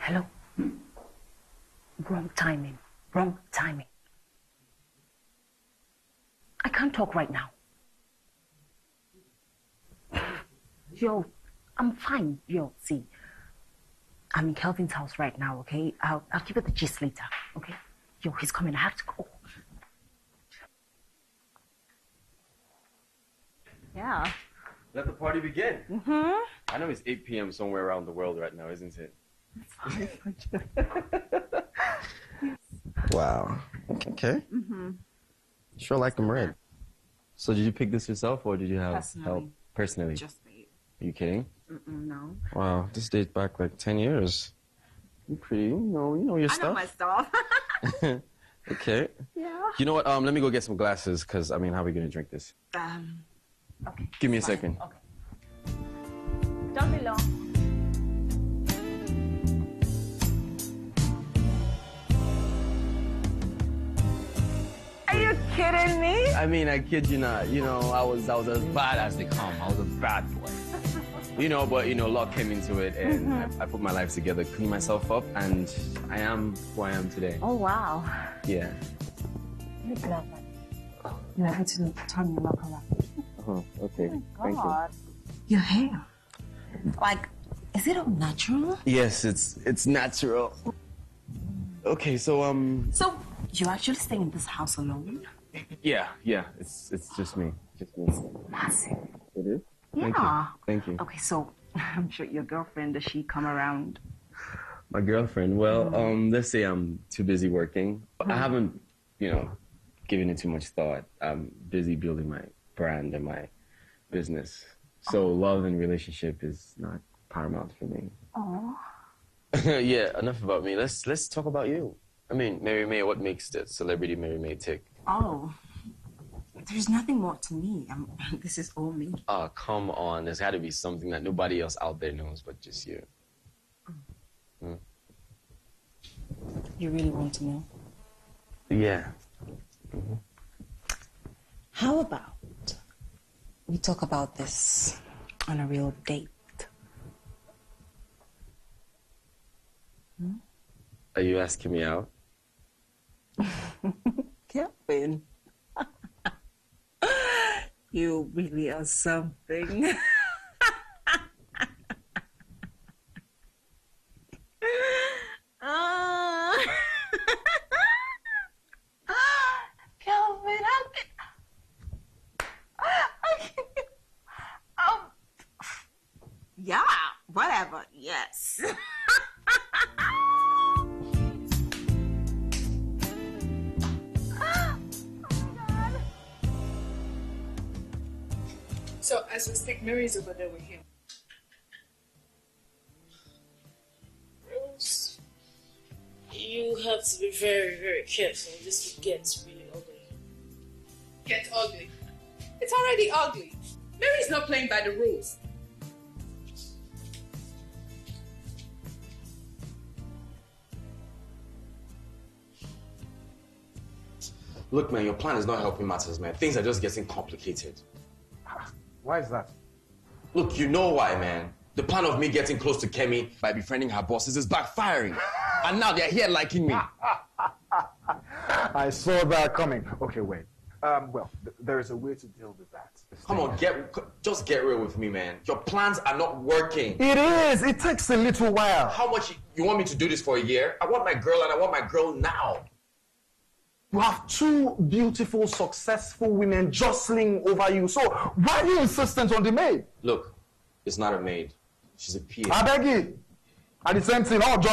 Hello? Wrong timing. Wrong timing. I can't talk right now. Yo, I'm fine. Yo, see. I'm in Kelvin's house right now, okay? I'll give you the gist later, okay? Yo, he's coming. I have to go. Yeah. Let the party begin. Mm-hmm. I know it's 8 p.m. somewhere around the world right now, isn't it? Wow. Okay. Mm-hmm. Sure like them red. So did you pick this yourself or did you have Personally. help? Personally? Just me. Are you kidding? No. Wow, this dates back like 10 years. You're pretty, you know your I stuff. know my stuff. Okay. Yeah. You know what? Let me go get some glasses, because, I mean, how are we going to drink this? Okay. Give me a Fine. second. Okay. Don't be long. Are you kidding me? I mean, I kid you not. You know, I was as bad as they come. I was a bad boy. But luck came into it, and I put my life together, cleaned myself up, and I am who I am today. Oh, wow. Yeah. You're glad that you're able to turn your luck around. Okay. Thank you. God. Your hair. Like, is it all natural? Yes, it's natural. Okay, so So, you're actually staying in this house alone? yeah, it's just me. Massive. It is? Yeah. Thank you. Okay, so I'm sure your girlfriend, does she come around? My girlfriend, well, let's say I'm too busy working. I haven't, given it too much thought. I'm busy building my brand and my business. So love and relationship is not paramount for me. Oh. Yeah, enough about me. Let's talk about you. I mean, Mary May, what makes the celebrity Mary May tick? Oh. There's nothing more to me. This is all me. Oh, come on. There's got to be something that nobody else out there knows but just you. You really want to know? Yeah. How about we talk about this on a real date? Are you asking me out? Kelvin. You really are something. Kelvin, yeah, whatever, yes. So, as we speak, Mary's over there with him. Rose, you have to be very, very careful. This gets really ugly. Get ugly. It's already ugly. Mary's not playing by the rules. Look, man, your plan is not helping matters, man. Things are just getting complicated. Why is that? Look, you know why, man. The plan of me getting close to Kemi by befriending her bosses is backfiring. And now they're here liking me. I saw that coming. Okay, wait. There is a way to deal with that. Come on, just get real with me, man. Your plans are not working. It is. It takes a little while. How much you want me to do this for a year? I want my girl, and I want my girl now. You have two beautiful, successful women jostling over you. So why are you insistent on the maid? Look, it's not a maid. She's a PA. I beg you. At the same thing, all